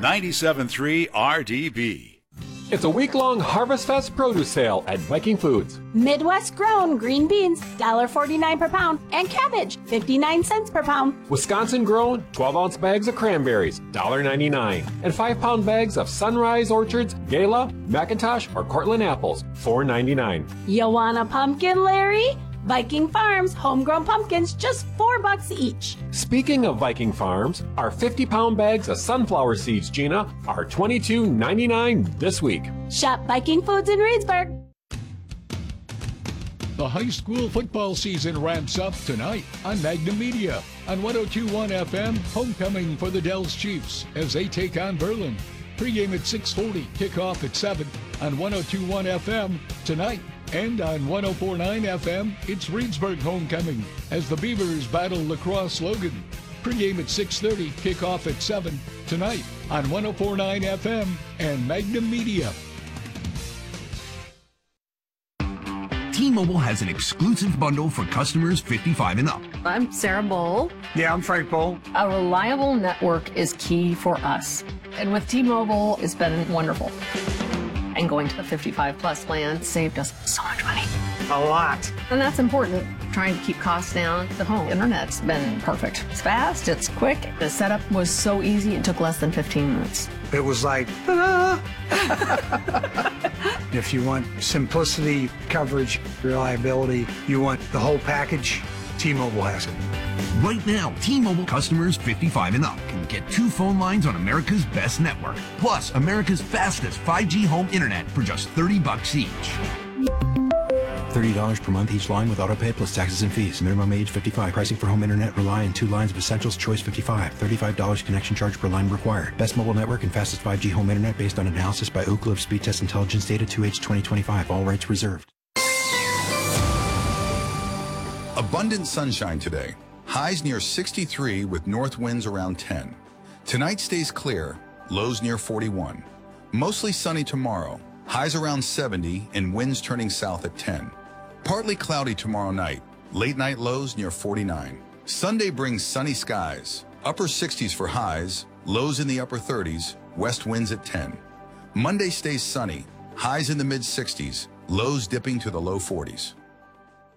97.3 RDB. It's a week-long Harvest Fest produce sale at Viking Foods. Midwest grown green beans, $1.49 per pound, and cabbage, 59 cents per pound. Wisconsin grown 12-ounce bags of cranberries, $1.99. And 5-pound bags of Sunrise Orchards, Gala, McIntosh, or Cortland apples, $4.99. You want a pumpkin, Larry? Viking Farms homegrown pumpkins, just $4 each. Speaking of Viking Farms, our 50-pound bags of sunflower seeds, Gina, are $22.99 this week. Shop Viking Foods in Reedsburg. The high school football season ramps up tonight on Magnum Media. On 102.1 FM, homecoming for the Dells Chiefs as they take on Berlin. Pregame at 6:40, kickoff at 7 on 102.1 FM tonight. And on 104.9 FM, it's Reedsburg homecoming as the Beavers battle lacrosse Logan. Pregame at 6:30, kickoff at 7 tonight on 104.9 FM and Magnum Media. T-Mobile has an exclusive bundle for customers 55 and up. I'm Sarah Bowl. Yeah, I'm Frank Bowl. A reliable network is key for us. And with T-Mobile, it's been wonderful. And going to the 55 plus plan saved us so much money. A lot. And that's important. Trying to keep costs down. The home internet's been perfect. It's fast, it's quick. The setup was so easy, it took less than 15 minutes. It was like, ta-da! If you want simplicity, coverage, reliability, you want the whole package, T-Mobile has it. Right now, T-Mobile customers 55 and up can get 2 phone lines on America's best network, plus America's fastest 5G home internet for just $30 each. $30 per month each line with autopay plus taxes and fees. Minimum age 55. Pricing for home internet rely on 2 lines of essentials. Choice 55. $35 connection charge per line required. Best mobile network and fastest 5G home internet based on analysis by Ookla of Speed Test Intelligence data 2H2025. All rights reserved. Abundant sunshine today. Highs near 63 with north winds around 10. Tonight stays clear. Lows near 41. Mostly sunny tomorrow. Highs around 70 and winds turning south at 10. Partly cloudy tomorrow night. Late night lows near 49. Sunday brings sunny skies. Upper 60s for highs. Lows in the upper 30s. West winds at 10. Monday stays sunny. Highs in the mid 60s. Lows dipping to the low 40s.